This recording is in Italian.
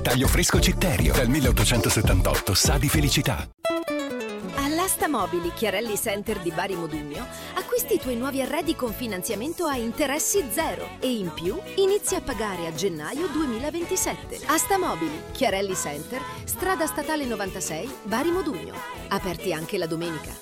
Taglio fresco Citterio. Dal 1878 sa di felicità. All'Asta Mobili Chiarelli Center di Bari Modugno acquisti i tuoi nuovi arredi con finanziamento a interessi zero e in più inizi a pagare a gennaio 2027. Asta Mobili Chiarelli Center, strada statale 96, Bari Modugno. Aperti anche la domenica.